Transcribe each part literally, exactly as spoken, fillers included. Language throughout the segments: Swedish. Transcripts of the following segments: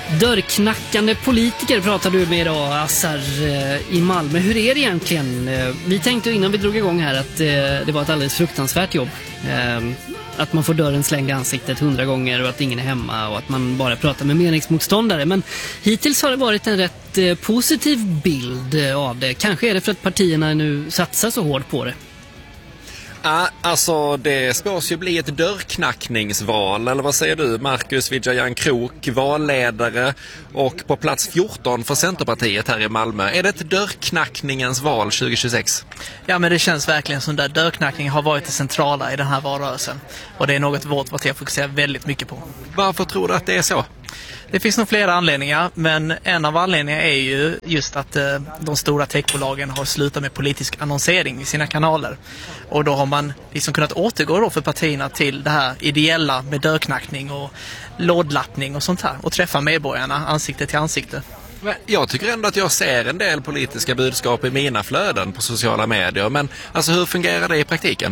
Dörrknackande politiker pratar du med idag, Assar, i Malmö. Hur är det egentligen? Vi tänkte innan vi drog igång här att det var ett alldeles fruktansvärt jobb. Att man får dörren slängd i ansiktet hundra gånger och att ingen är hemma och att man bara pratar med meningsmotståndare. Men hittills har det varit en rätt positiv bild av det. Kanske är det för att partierna nu satsar så hårt på det. Ja, alltså det spås ju bli ett dörrknackningsval, eller vad säger du, Marcus Widjajan Krook, valledare och på plats fjorton för Centerpartiet här i Malmö. Är det ett dörrknackningens val tjugohundratjugosex? Ja, men det känns verkligen som där dörrknackning har varit det centrala i den här valrörelsen. Och det är något vårt parti fokuserar väldigt mycket på. Varför tror du att det är så? Det finns nog flera anledningar, men en av anledningarna är ju just att eh, de stora techbolagen har slutat med politisk annonsering i sina kanaler. Och då har man liksom kunnat återgå då för partierna till det här ideella med dörrknackning och lådlappning och sånt här. Och träffa medborgarna ansikte till ansikte. Men jag tycker ändå att jag ser en del politiska budskap i mina flöden på sociala medier. Men alltså, hur fungerar det i praktiken?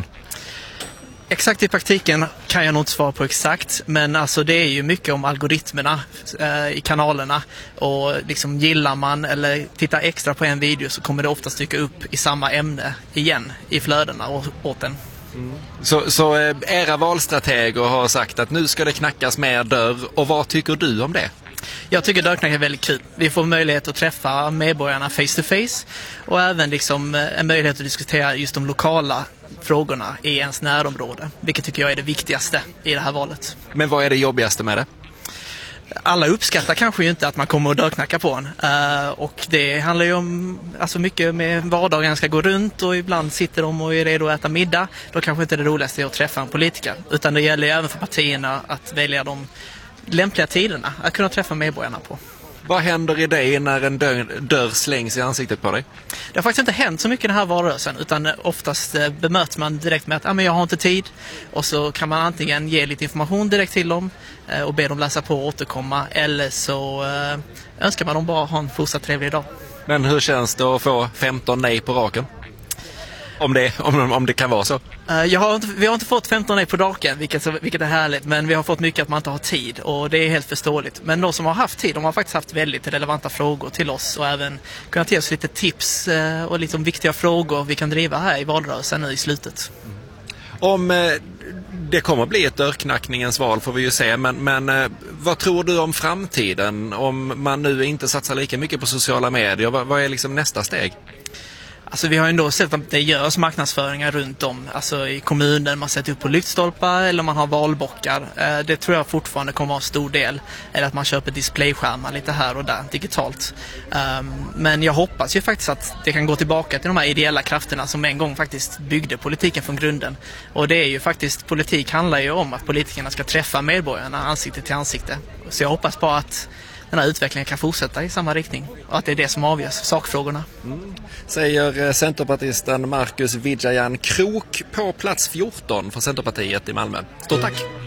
Exakt i praktiken kan jag nog inte svara på exakt, men alltså det är ju mycket om algoritmerna eh, i kanalerna, och liksom gillar man eller tittar extra på en video så kommer det ofta stycka upp i samma ämne igen i flödena och åt den. Mm. Så, så eh, era valstrateger har sagt att nu ska det knackas mer dörr, och vad tycker du om det? Jag tycker dörrknack är väldigt kul. Vi får möjlighet att träffa medborgarna face to face och även liksom en möjlighet att diskutera just de lokala frågorna i ens närområde, vilket tycker jag är det viktigaste i det här valet. Men vad är det jobbigaste med det? Alla uppskattar kanske ju inte att man kommer och dörrknacka på en. Uh, och det handlar ju om alltså mycket med vardagen ska gå runt, och ibland sitter de och är redo att äta middag. Då kanske inte det roligaste är att träffa en politiker, utan det gäller ju även för partierna att välja de lämpliga tiderna att kunna träffa medborgarna på. Vad händer i dig när en dörr, dörr slängs i ansiktet på dig? Det har faktiskt inte hänt så mycket i den här valrörelsen, utan oftast bemöts man direkt med att ah, men jag har inte tid, och så kan man antingen ge lite information direkt till dem och be dem läsa på och återkomma, eller så äh, önskar man dem bara ha en fortsatt trevlig dag. Men hur känns det att få femton nej på raken? Om det, om, om det kan vara så. Uh, jag har inte, vi har inte fått femton nej på raken, vilket, vilket är härligt, men vi har fått mycket att man inte har tid, och det är helt förståeligt. Men de som har haft tid, de har faktiskt haft väldigt relevanta frågor till oss, och även kunnat ge oss lite tips uh, och lite viktiga frågor vi kan driva här i valrörelsen nu i slutet. Mm. Om uh, det kommer bli ett dörrknackningens val får vi ju se, men, men uh, vad tror du om framtiden om man nu inte satsar lika mycket på sociala medier? Vad, vad är liksom nästa steg? Alltså vi har ju ändå sett att det görs marknadsföringar runt om, alltså i kommunen, man sätter upp på lyktstolpar eller man har valbockar. Det tror jag fortfarande kommer att vara en stor del, eller att man köper displayskärmar lite här och där digitalt. Men jag hoppas ju faktiskt att det kan gå tillbaka till de här ideella krafterna som en gång faktiskt byggde politiken från grunden. Och det är ju faktiskt, politik handlar ju om att politikerna ska träffa medborgarna ansikte till ansikte. Så jag hoppas på att den här utvecklingen kan fortsätta i samma riktning, och att det är det som avgörs, sakfrågorna. Mm. Säger centerpartisten Marcus Widjajan Krook på plats fjorton för Centerpartiet i Malmö. Stort tack!